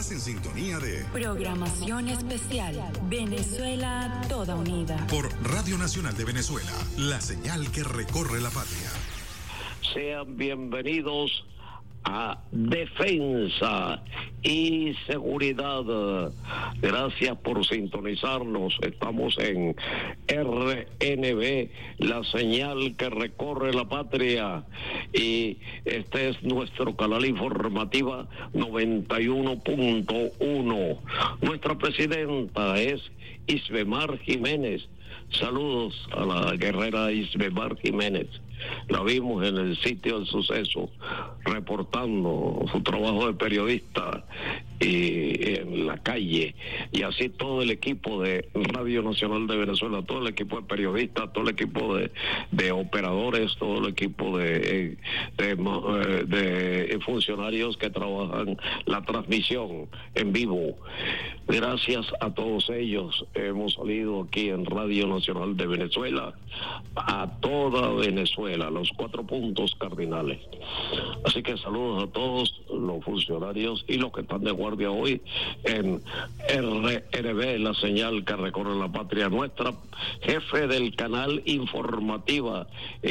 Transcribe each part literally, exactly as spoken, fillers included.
Estás en sintonía de Programación Especial Venezuela Toda Unida por Radio Nacional de Venezuela, la señal que recorre la patria. Sean bienvenidos a Defensa y Seguridad. Gracias por sintonizarnos. Estamos en R N B, la señal que recorre la patria, y este es nuestro canal informativa noventa y uno punto uno. Nuestra presidenta es Isbemar Jiménez. Saludos a la guerrera Isbemar Jiménez. La vimos en el sitio del suceso, reportando su trabajo de periodista y en la calle, y así todo el equipo de Radio Nacional de Venezuela, todo el equipo de periodistas, todo el equipo de, de operadores, todo el equipo de, de, de, de funcionarios que trabajan la transmisión en vivo. Gracias a todos ellos hemos salido aquí en Radio Nacional de Venezuela, a toda Venezuela, los cuatro puntos cardinales. Así que saludos a todos los funcionarios y los que están de guardia hoy en R N B, la señal que recorre la patria. Nuestra jefe del canal informativa,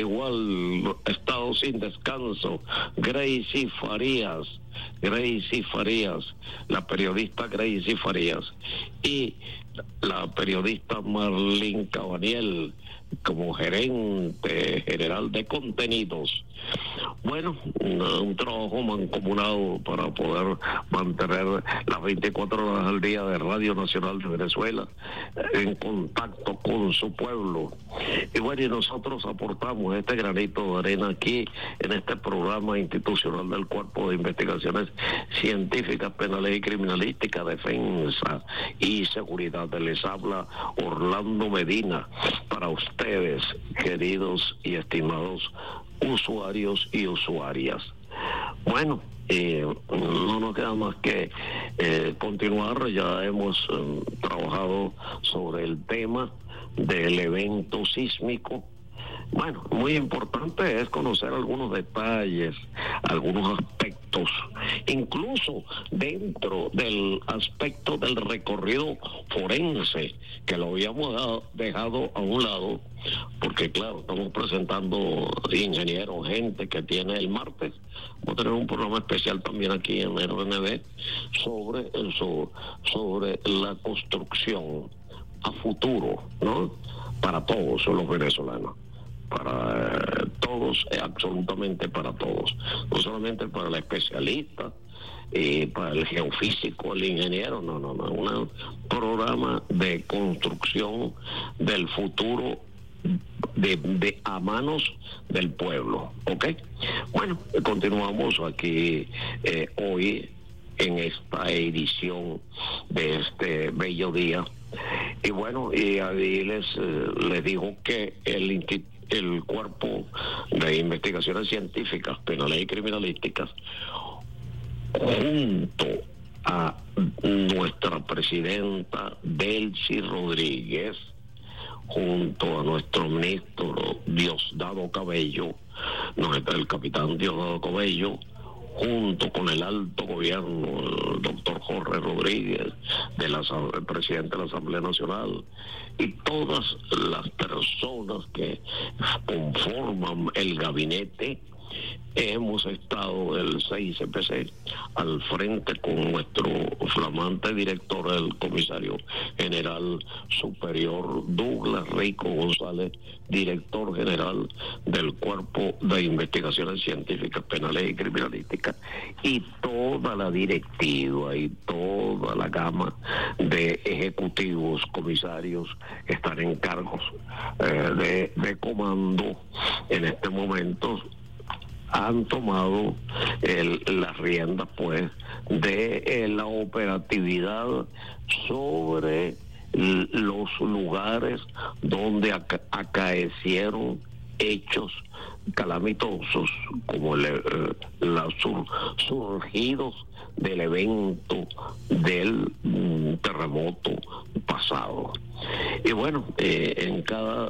igual estado sin descanso, Gracie Farías. Gracie Farías, la periodista Gracie Farías, y la periodista Marlene Cabaniel como gerente general de contenidos. Bueno, un, un trabajo mancomunado para poder mantener las veinticuatro horas al día de Radio Nacional de Venezuela en contacto con su pueblo. Y bueno, y nosotros aportamos este granito de arena aquí en este programa institucional del Cuerpo de Investigaciones Científicas, Penales y Criminalísticas, Defensa y Seguridad. Les habla Orlando Medina para ustedes, queridos y estimados usuarios y usuarias. Bueno, eh, no nos queda más que eh, continuar. Ya hemos eh, trabajado sobre el tema del evento sísmico. Bueno, muy importante es conocer algunos detalles, algunos aspectos, incluso dentro del aspecto del recorrido forense, que lo habíamos dado, dejado a un lado, porque claro, estamos presentando ingenieros, gente que tiene el martes. Vamos a tener un programa especial también aquí en R N B sobre, sobre, sobre la construcción a futuro, ¿no? Para todos los venezolanos. Para eh, todos, eh, absolutamente para todos, no solamente para el especialista y para el geofísico, el ingeniero, no, no, no, un programa de construcción del futuro de, de a manos del pueblo, ¿ok? Bueno, continuamos aquí eh, hoy en esta edición de este bello día, y bueno, y ahí les, eh, les digo que el instituto el Cuerpo de Investigaciones Científicas, Penales y Criminalísticas, junto a nuestra presidenta Delcy Rodríguez, junto a nuestro ministro Diosdado Cabello, no, el capitán Diosdado Cabello, junto con el alto gobierno, el doctor Jorge Rodríguez, de la, el presidente de la Asamblea Nacional, y todas las personas que conforman el gabinete, hemos estado el seis C P C al frente con nuestro flamante director, el comisario general superior Douglas Rico González, director general del Cuerpo de Investigaciones Científicas, Penales y Criminalísticas, y toda la directiva y toda la gama de ejecutivos, comisarios que están en cargos eh, de, de comando en este momento, han tomado el, las riendas pues de eh, la operatividad sobre l- los lugares donde aca- acaecieron hechos calamitosos, como el, eh, los sur, surgidos del evento del mm, terremoto pasado. Y bueno, eh, en cada